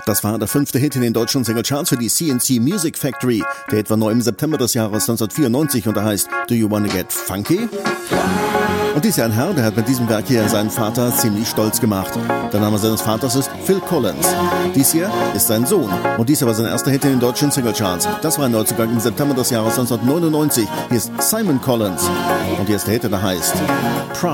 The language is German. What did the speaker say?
Das war der 5. Hit in den deutschen Singlecharts für die C&C Music Factory. Der Hit war neu im September des Jahres 1994 und er heißt Do You Wanna Get Funky? Und dies ist ein Herr, der hat mit diesem Werk hier seinen Vater ziemlich stolz gemacht. Der Name seines Vaters ist Phil Collins. Dies hier ist sein Sohn. Und dies war sein erster Hit in den deutschen Singlecharts. Das war ein Neuzugang im September des Jahres 1999. Hier ist Simon Collins. Und hier ist der Hit, der heißt Pride.